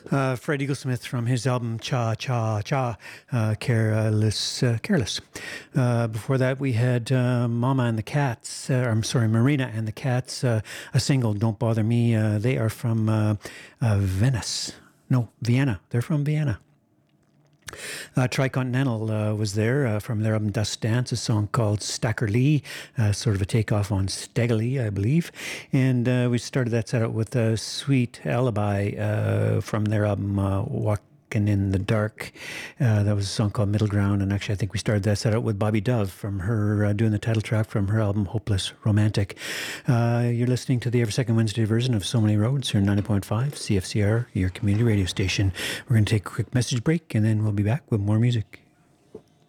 Fred Eaglesmith from his album Cha Cha Cha, Careless. Careless. Before that, we had Mama and the Cats, I'm sorry, Marina and the Cats, a single, Don't Bother Me. They are from Venice. No, Vienna. They're from Vienna. Tricontinental was there from their album Dust Dance, a song called Stacker Lee, sort of a takeoff on Steggly, I believe. And we started that set out with Sweet Alibi from their album Walking in the Dark. That was a song called Middle Ground. And actually, I think we started that set out with Bobby Dove from her doing the title track from her album Hopeless Romantic. You're listening to the every second Wednesday version of So Many Roads here on 90.5 CFCR, your community radio station. We're going to take a quick message break and then we'll be back with more music.